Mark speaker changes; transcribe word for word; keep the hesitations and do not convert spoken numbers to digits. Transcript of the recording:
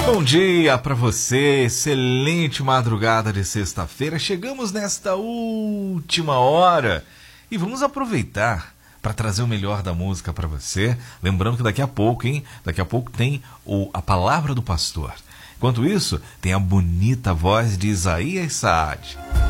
Speaker 1: Bom dia para você, excelente madrugada de sexta-feira. Chegamos nesta última hora e vamos aproveitar para trazer o melhor da música para você. Lembrando que daqui a pouco, hein? Daqui a pouco tem o, a palavra do pastor. Enquanto isso, tem a bonita voz de Isaías Saad.